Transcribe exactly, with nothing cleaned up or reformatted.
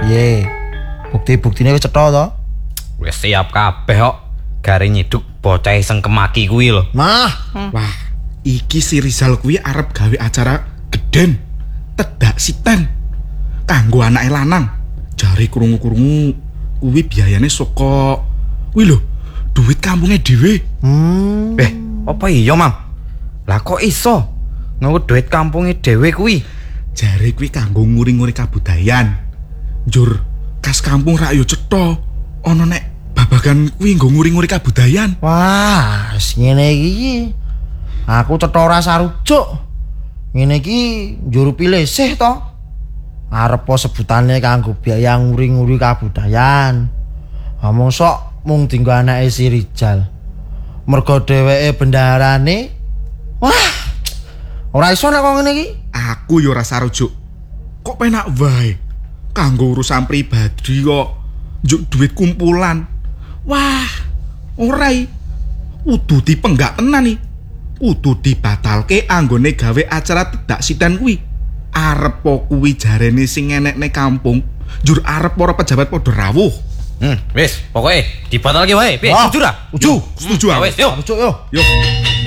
Piye? Bukti-buktine wis cetha to? Wis siap kabeh kok. Gare nyiduk bocah sing kemaki kuwi lho. Mah, Wah, iki si Rizal kuwi arep gawe acara gedhen tedak sitan kanggo anake lanang. Jare krungu-krungu kuwi biayane saka kuwi lho, duit kampunge dhewe. hmm. Eh, apa iya, Mam? Lah kok iso nganggo duit kampunge dhewe kuwi? Jare kuwi kanggo nguri-nguri kabudayan. Njur kas kampung rak yo cetha. Ana nek babagan kuwi nggo nguri-nguri kabudayan. Wah, wis ngene iki. Aku cetha ora sarujuk. Ngene iki njuru pilih sih to. Arep po sebutane kanggo biaya nguri-nguri kabudayan. Ngomong sok mung dienggo anake si Rizal. Mergo dheweke bendaharane. Wah, ora iso nek kok ngene iki. Aku yo ora sarujuk. Kok penak wae kanggo urusan pribadi kok njuk duit kumpulan. Wah, ora i. Kudu dipenggak tenan nih. Kudu dibatalke anggone gawe acara tedak sidan kuwi. Arep po kuwi jarene sing enekne kampung. Njur arep para pejabat padha rawuh. Hmm, wis, pokoke dibatalke wae. Piye? Wah, Setuju ra? Setuju. Setuju Hmm, aku. wis, yuk. Sarujuk yo. Yo.